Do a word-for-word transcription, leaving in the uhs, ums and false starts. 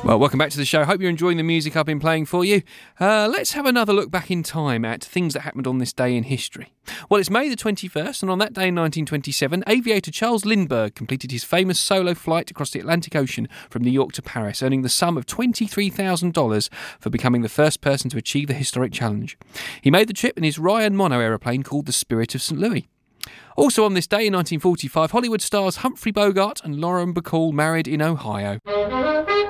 Well, welcome back to the show. Hope you're enjoying the music I've been playing for you. Uh, let's have another look back in time at things that happened on this day in history. Well, it's May the twenty-first, and on that day in nineteen twenty-seven, aviator Charles Lindbergh completed his famous solo flight across the Atlantic Ocean from New York to Paris, earning the sum of twenty-three thousand dollars for becoming the first person to achieve the historic challenge. He made the trip in his Ryan Mono aeroplane called the Spirit of Saint Louis. Also on this day in nineteen forty-five, Hollywood stars Humphrey Bogart and Lauren Bacall married in Ohio.